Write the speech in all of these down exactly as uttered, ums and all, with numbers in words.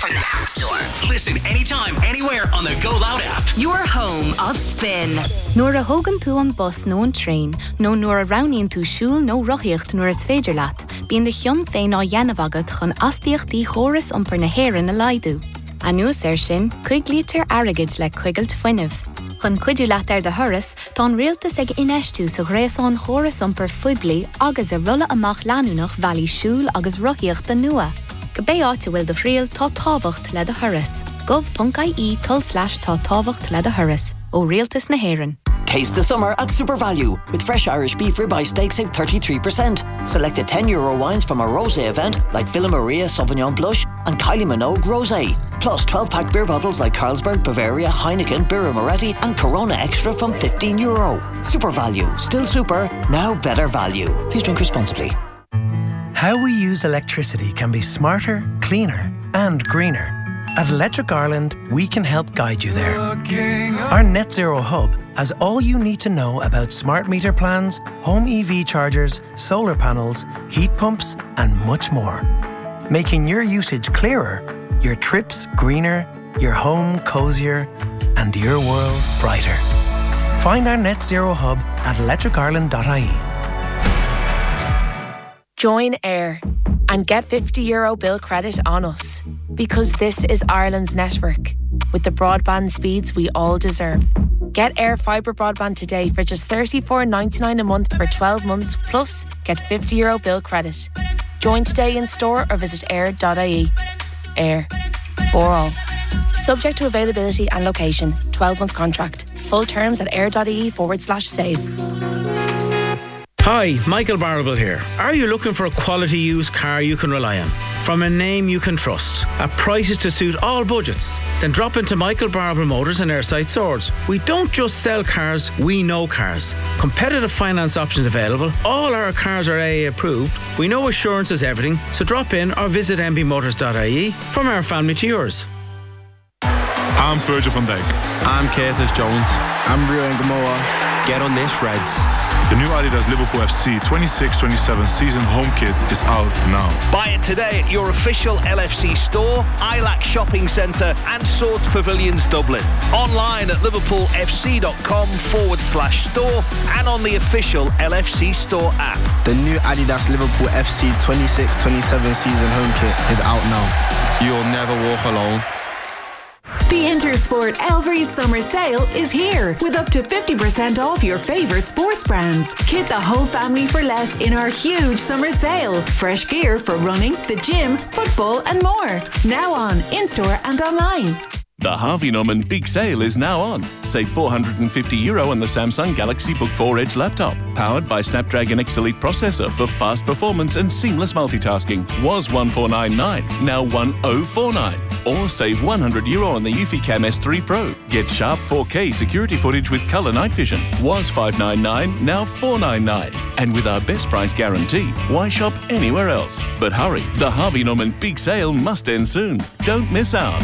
from the App Store. Listen anytime, anywhere on the Go Loud app. Your home of spin. Nuair a hogan tú an bus nó an train, nó nuair a rauníonn tú siúl nó rothíocht nuair is féidir leat, bíonn de chion féin á dhéanamh agad chun astaíochtaí chóras iompar na hÉireann a laidú. Anuas ar sin, chuig lítar airgid le cuigailt fuinneamh. Chun cuidiú leat ar de thuras, tá an rialtas ag inistú sa gréasán chóras iompar fuiblí agus a rulla amach leanúnach bhealaí siúl agus rothíocht den nua. Go bé áte bhfuil de phríal tá tábhacht le de thuras. gov.ie tull slash tá tábhacht le de thuras. Ó rialtas na hÉireann. Taste the summer at Super Value with fresh Irish beef ribeye steak save thirty-three percent. Selected ten euro wines from a rosé event like Villa Maria Sauvignon Blush and Kylie Minogue Rosé. Plus twelve pack beer bottles like Carlsberg, Bavaria, Heineken, Birra Moretti and Corona Extra from fifteen euro. Super Value. Still super, now better value. Please drink responsibly. How we use electricity can be smarter, cleaner and greener. At Electric Ireland, we can help guide you there. Our Net Zero Hub has all you need to know about smart meter plans, home E V chargers, solar panels, heat pumps, and much more. Making your usage clearer, your trips greener, your home cozier, and your world brighter. Find our Net Zero Hub at electric ireland dot I E. Join Air and get fifty euro bill credit on us, because this is Ireland's network with the broadband speeds we all deserve. Get Air Fibre broadband today for just thirty-four ninety-nine a month for twelve months, plus get fifty euro bill credit. Join today in store or visit air dot I E. Air. For all. Subject to availability and location. twelve month contract. Full terms at air.ie forward slash save. Hi, Michael Barrable here. Are you looking for a quality used car you can rely on? From a name you can trust, at prices to suit all budgets? Then drop into Michael Barrable Motors and Airside Swords. We don't just sell cars, we know cars. Competitive finance options available. All our cars are A A approved. We know assurance is everything, so drop in or visit m b motors dot I E. From our family to yours. I'm Virgil van Dijk. I'm Curtis Jones. I'm Rio Gamoa. Get on this, Reds. The new Adidas Liverpool F C twenty-six twenty-seven season home kit is out now. Buy it today at your official L F C store, I L A C Shopping Centre and Swords Pavilions Dublin. Online at liverpoolfc.com forward slash store and on the official L F C store app. The new Adidas Liverpool F C twenty-six twenty-seven season home kit is out now. You'll never walk alone. The Intersport Elvery Summer Sale is here with up to fifty percent off your favourite sports brands. Kit the whole family for less in our huge summer sale. Fresh gear for running, the gym, football and more. Now on, in-store and online. The Harvey Norman Big Sale is now on. Save four hundred fifty euro on the Samsung Galaxy Book four Edge laptop. Powered by Snapdragon X Elite processor for fast performance and seamless multitasking. Was one thousand four hundred ninety-nine, now one thousand forty-nine. Or save one hundred euro on the Eufy Cam S three Pro. Get sharp four K security footage with colour night vision. Was five hundred ninety-nine, now four hundred ninety-nine. And with our best price guarantee, why shop anywhere else? But hurry, the Harvey Norman Big Sale must end soon. Don't miss out.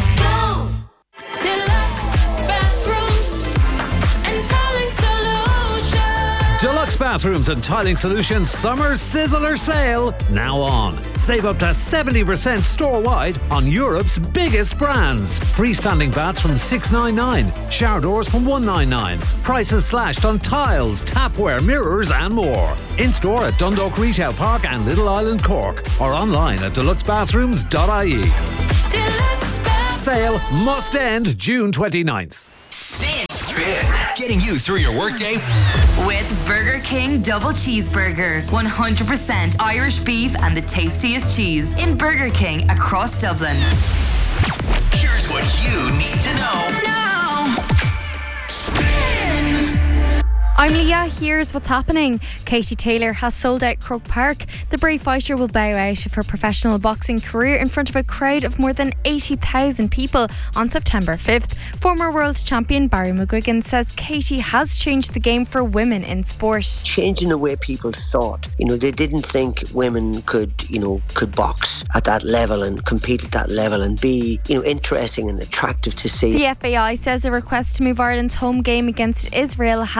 Deluxe Bathrooms and Tiling Solutions Summer Sizzler Sale now on. Save up to seventy percent store-wide on Europe's biggest brands. Freestanding baths from six hundred ninety-nine, shower doors from one hundred ninety-nine. Prices slashed on tiles, tapware, mirrors and more. In-store at Dundalk Retail Park and Little Island Cork or online at deluxe bathrooms dot I E. Deluxe Sale must end June twenty-ninth. Spin. Spin. Getting you through your workday with Burger King Double Cheeseburger. one hundred percent Irish beef and the tastiest cheese in Burger King across Dublin. Here's what you need to know now. Spin. I'm Leah, here's what's happening. Katie Taylor has sold out Croke Park. The brave fighter will bow out of her professional boxing career in front of a crowd of more than eighty thousand people on September fifth. Former world champion Barry McGuigan says Katie has changed the game for women in sport. Changing the way people thought. You know, they didn't think women could, you know, could box at that level and compete at that level and be, you know, interesting and attractive to see. The F A I says a request to move Ireland's home game against Israel has been approved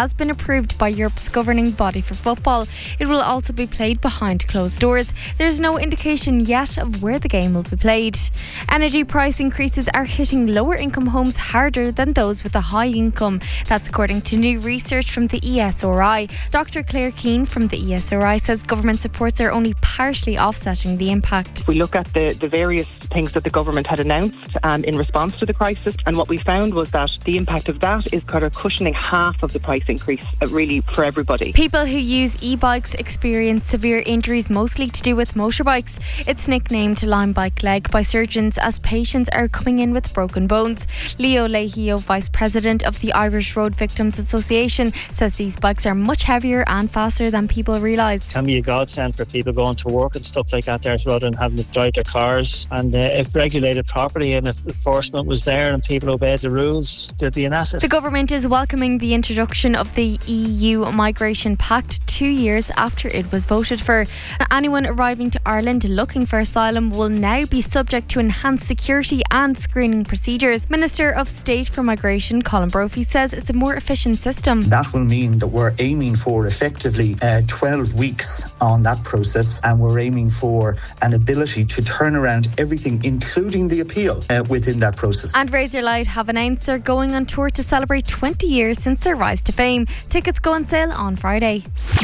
approved by Europe's governing body for football. It will also be played behind closed doors. There's no indication yet of where the game will be played. Energy price increases are hitting lower income homes harder than those with a high income. That's according to new research from the E S R I. Doctor Claire Keane from the E S R I says government supports are only partially offsetting the impact. We look at the, the various things that the government had announced um, in response to the crisis, and what we found was that the impact of that is kind of cushioning half of the price increase, uh, really, for everybody. People who use e-bikes experience severe injuries, mostly to do with motorbikes. It's nicknamed Lime Bike Leg by surgeons as patients are coming in with broken bones. Leo Leahio, Vice President of the Irish Road Victims Association, says these bikes are much heavier and faster than people realise. It can be a godsend for people going to work and stuff like that there, rather than having to drive their cars. And uh, if regulated properly and if enforcement was there and people obeyed the rules, there'd be an asset. The government is welcoming the introduction of the E U Migration Pact two years after it was voted for. Anyone arriving to Ireland looking for asylum will now be subject to enhanced security and screening procedures. Minister of State for Migration Colin Brophy says it's a more efficient system. That will mean that we're aiming for effectively uh, twelve weeks on that process, and we're aiming for an ability to turn around everything, including the appeal, uh, within that process. And Razorlight have announced they're going on tour to celebrate twenty years since their rise to fame. Tickets go on sale on Friday.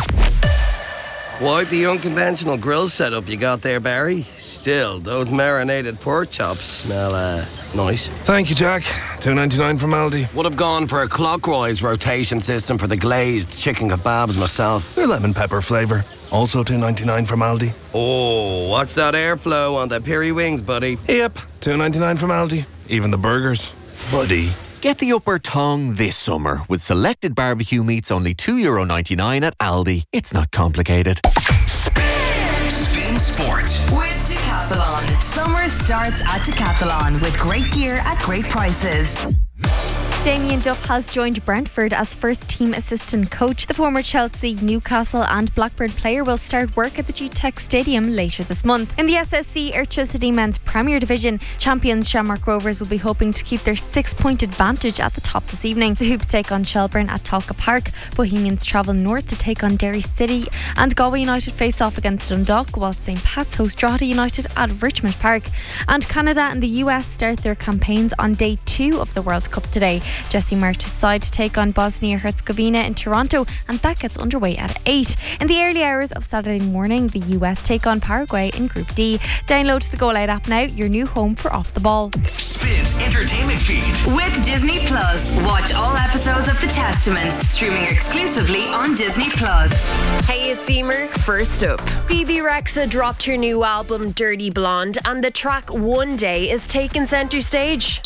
Quite the unconventional grill setup you got there, Barry. Still, those marinated pork chops smell uh, nice. Thank you, Jack. two ninety-nine from Aldi. Would have gone for a clockwise rotation system for the glazed chicken kebabs myself. They're lemon pepper flavour. Also two ninety-nine from Aldi. Oh, watch that airflow on the piri wings, buddy. Yep, two ninety-nine from Aldi. Even the burgers. Buddy. Get the upper tongue this summer with selected barbecue meats only two euro ninety-nine at Aldi. It's not complicated. Spin, Spin Sport with Decathlon. Summer starts at Decathlon with great gear at great prices. Damien Duff has joined Brentford as first team assistant coach. The former Chelsea, Newcastle and Blackburn player will start work at the G TEC Stadium later this month. In the S S C Airtricity Men's Premier Division, champions Shamrock Rovers will be hoping to keep their six-point advantage at the top this evening. The Hoops take on Shelburne at Talca Park. Bohemians travel north to take on Derry City, and Galway United face off against Dundalk, while St Pat's host Drogheda United at Richmond Park. And Canada and the U S start their campaigns on day two of the World Cup today. Jesse March's side to take on Bosnia-Herzegovina in Toronto, and that gets underway at eight. In the early hours of Saturday morning, the U S take on Paraguay in Group D. Download the Go Loud app now, your new home for Off the Ball. Spins entertainment feed. With Disney Plus, watch all episodes of The Testaments, streaming exclusively on Disney Plus. Hey, it's Emer. First up, Bebe Rexha dropped her new album Dirty Blonde, and the track One Day is taking centre stage.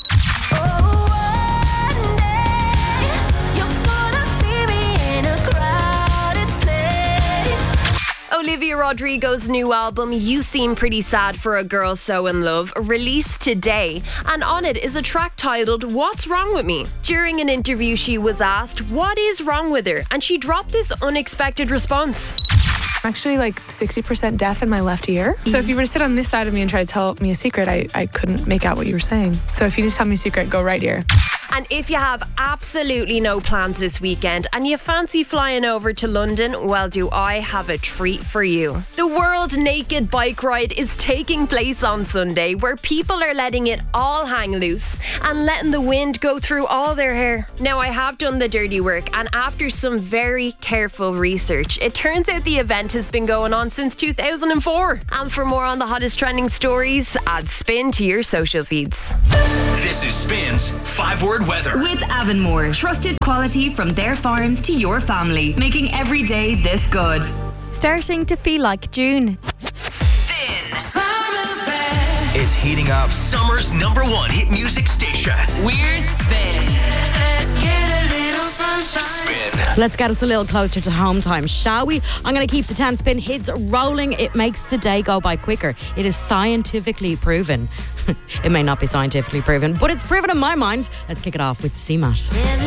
Olivia Rodrigo's new album, You Seem Pretty Sad for a Girl So in Love, released today, and on it is a track titled What's Wrong With Me? During an interview, she was asked what is wrong with her, and she dropped this unexpected response. I'm actually like sixty percent deaf in my left ear. Mm-hmm. So if you were to sit on this side of me and try to tell me a secret, I, I couldn't make out what you were saying. So if you need to tell me a secret, go right ear. And if you have absolutely no plans this weekend and you fancy flying over to London, well, do I have a treat for you. The World Naked Bike Ride is taking place on Sunday, where people are letting it all hang loose and letting the wind go through all their hair. Now, I have done the dirty work, and after some very careful research, it turns out the event has been going on since two thousand four. And for more on the hottest trending stories, add Spin to your social feeds. This is Spin's five-word weather. With Avonmore, trusted quality from their farms to your family, making every day this good. Starting to feel like June. Spin. Summer's back. Is heating up summer's number one hit music station. We're Spin. Let's get a little sunshine. Spin. Let's get us a little closer to home time, shall we? I'm going to keep the ten spin hits rolling. It makes the day go by quicker. It is scientifically proven. It may not be scientifically proven, but it's proven in my mind. Let's kick it off with C MAT.